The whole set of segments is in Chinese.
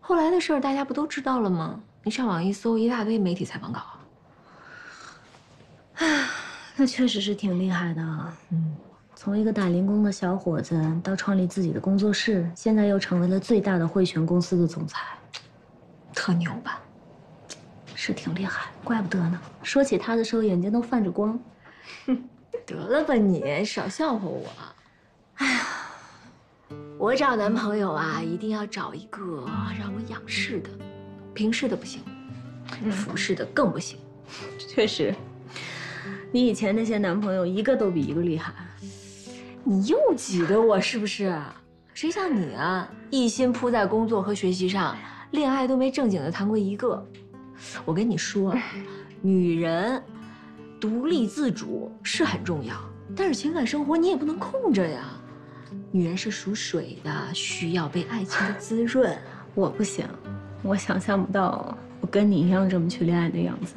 后来的事儿大家不都知道了吗？你上网一搜，一大堆媒体采访稿。 唉，那确实是挺厉害的啊。从一个打零工的小伙子到创立自己的工作室，现在又成为了最大的汇泉公司的总裁， 特牛吧？ 是挺厉害，怪不得呢。说起他的时候，眼睛都泛着光。 得了吧你，少笑话我。哎呀，我找男朋友啊，一定要找一个让我仰视的，平视的不行，俯视的更不行。 确实，你以前那些男朋友一个都比一个厉害。 你又挤得我是不是？谁像你啊，一心扑在工作和学习上，恋爱都没正经的谈过一个。我跟你说，女人独立自主是很重要，但是情感生活你也不能空着呀。女人是属水的，需要被爱情的滋润。 我不行，我想象不到我跟你一样这么去恋爱的样子。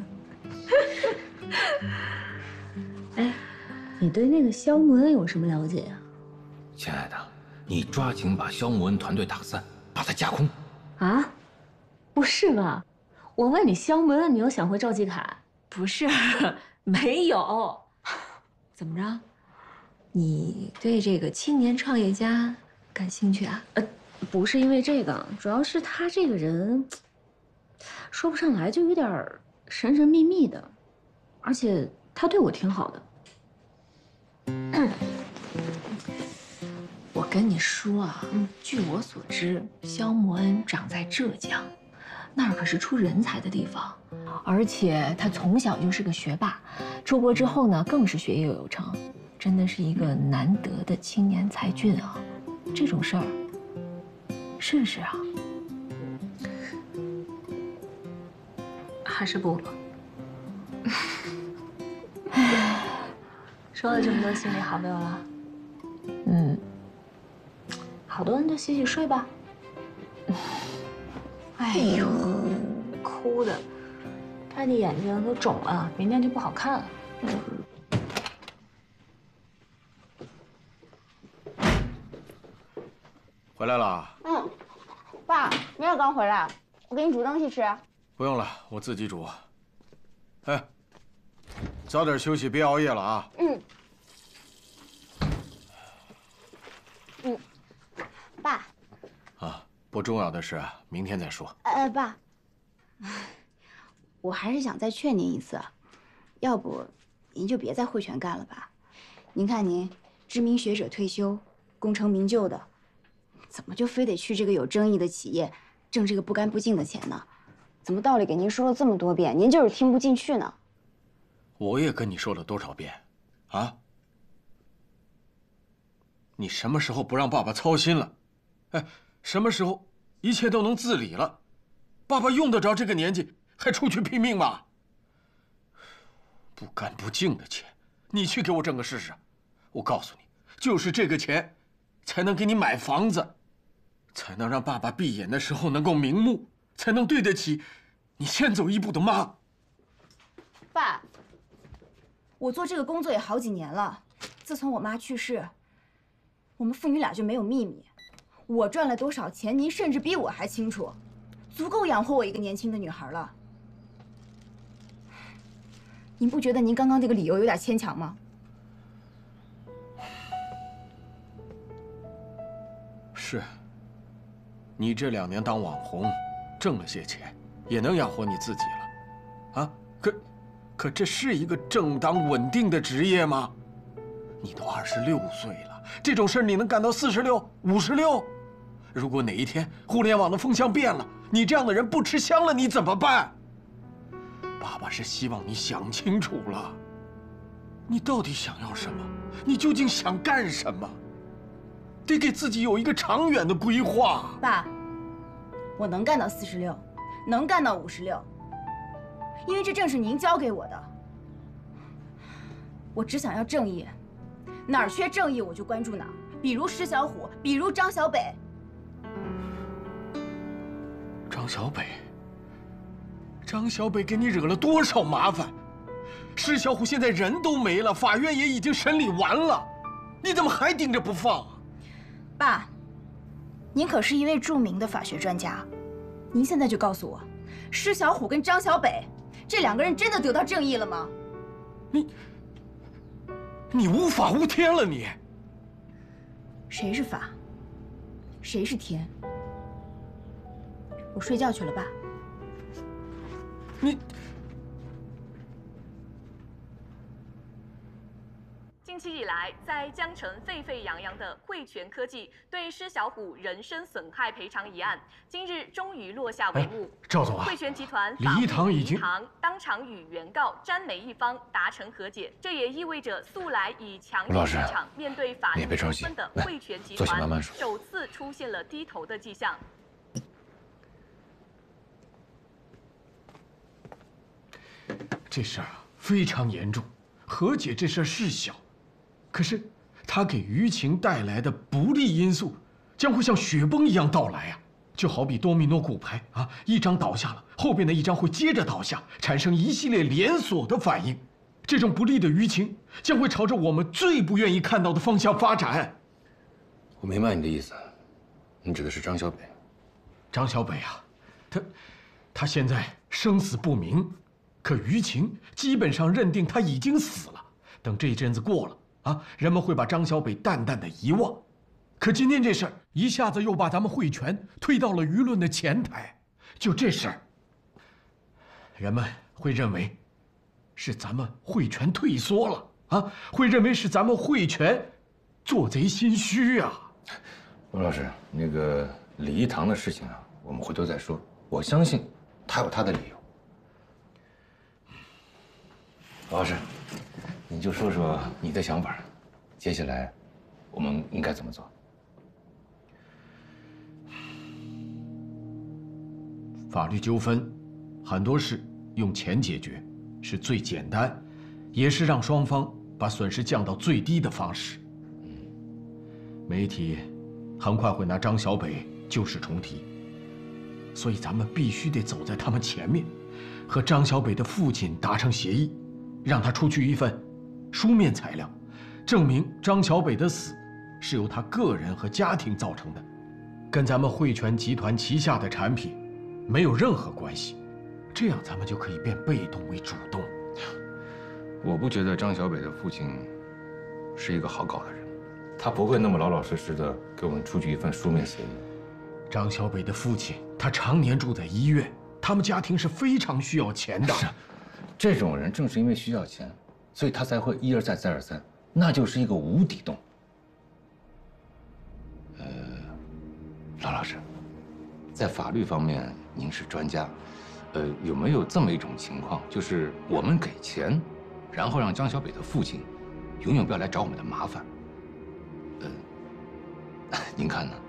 哎，你对那个肖慕恩有什么了解呀？ 亲爱的，你抓紧把肖慕恩团队打散，把他架空。 啊？不是吧？我问你肖慕恩，你又想回赵继凯？ 不是，没有。怎么着？你对这个青年创业家感兴趣啊？ 不是因为这个，主要是他这个人，说不上来，就有点神神秘秘的，而且他对我挺好的。 我跟你说啊，据我所知，肖慕恩长在浙江，那儿可是出人才的地方，而且他从小就是个学霸，出国之后呢，更是学业有成，真的是一个难得的青年才俊啊！这种事儿，试试啊。 还是不了。说了这么多，心里好没有了？好多人就洗洗睡吧。哎呦，哭的，看你眼睛都肿了，明天就不好看了。 回来了。 爸，你也刚回来，我给你煮东西吃。 不用了，我自己煮。哎，早点休息，别熬夜了啊。 爸。 啊，不重要的事明天再说。 爸，我还是想再劝您一次，要不您就别在汇泉干了吧。您看您知名学者退休，功成名就的，怎么就非得去这个有争议的企业挣这个不干不净的钱呢？怎么道理给您说了这么多遍，您就是听不进去呢？ 我也跟你说了多少遍，啊？你什么时候不让爸爸操心了？哎，什么时候一切都能自理了？爸爸用得着这个年纪还出去拼命吗？不干不净的钱，你去给我挣个试试。我告诉你，就是这个钱，才能给你买房子，才能让爸爸闭眼的时候能够瞑目，才能对得起你先走一步的妈。 爸，我做这个工作也好几年了，自从我妈去世，我们父女俩就没有秘密。我赚了多少钱，您甚至比我还清楚，足够养活我一个年轻的女孩了。您不觉得您刚刚这个理由有点牵强吗？ 是，你这2年当网红，挣了些钱，也能养活你自己了，啊？可这是一个正当稳定的职业吗？你都26岁了，这种事你能干到46、56？如果哪一天互联网的风向变了，你这样的人不吃香了，你怎么办？爸爸是希望你想清楚了，你到底想要什么？你究竟想干什么？得给自己有一个长远的规划。 爸，我能干到46，能干到56，因为这正是您教给我的。我只想要正义，哪儿缺正义我就关注哪儿，比如石小虎，比如张小北。 张小北给你惹了多少麻烦？石小虎现在人都没了，法院也已经审理完了，你怎么还盯着不放啊？ 爸，您可是一位著名的法学专家， 您现在就告诉我，施小虎跟张小北这两个人真的得到正义了吗？ 你无法无天了你！ 谁是法？谁是天？我睡觉去了，爸。 你。 近期以来，在江城沸沸扬扬的汇泉科技对施小虎人身损害赔偿一案，今日终于落下帷幕。 赵总啊， 汇泉集团李一堂已经当场与原告詹梅一方达成和解，这也意味着素来以强吴老师硬立场面对法律纠纷的汇泉集团首次出现了低头的迹象。 这事儿啊非常严重，和解这事儿是小。 可是，它给舆情带来的不利因素，将会像雪崩一样到来啊！就好比多米诺骨牌啊，一张倒下了，后边的一张会接着倒下，产生一系列连锁的反应。这种不利的舆情将会朝着我们最不愿意看到的方向发展。 我明白你的意思，你指的是张小北。 张小北啊，他现在生死不明，可舆情基本上认定他已经死了。等这一阵子过了。 啊，人们会把张小北淡淡的遗忘，可今天这事儿一下子又把咱们汇泉推到了舆论的前台。就这事儿，人们会认为是咱们汇泉退缩了啊，会认为是咱们汇泉做贼心虚啊。 罗老师，那个李一堂的事情啊，我们回头再说。我相信他有他的理由。罗老师。 你就说说你的想法，接下来我们应该怎么做？ 法律纠纷，很多事用钱解决是最简单，也是让双方把损失降到最低的方式。媒体很快会拿张小北旧事重提，所以咱们必须得走在他们前面，和张小北的父亲达成协议，让他出具一份 书面材料，证明张小北的死是由他个人和家庭造成的，跟咱们汇泉集团旗下的产品没有任何关系。这样咱们就可以变被动为主动。 我不觉得张小北的父亲是一个好搞的人，他不会那么老老实实的给我们出具一份书面协议。 张小北的父亲，他常年住在医院，他们家庭是非常需要钱的。 是，这种人正是因为需要钱。 所以他才会一而再再而三，那就是一个无底洞。劳老师，在法律方面您是专家，有没有这么一种情况，就是我们给钱，然后让张小北的父亲永远不要来找我们的麻烦？您看呢？